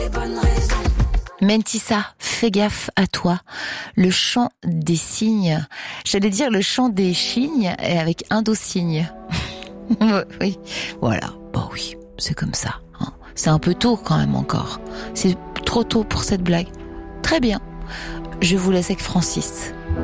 Mentissa, fais gaffe à toi. Le chant des cygnes. J'allais dire le chant des chignes et avec Indocygne. Oui, voilà. Bon oui, c'est comme ça. Hein. C'est un peu tôt quand même encore. C'est trop tôt pour cette blague. Très bien. Je vous laisse avec Francis.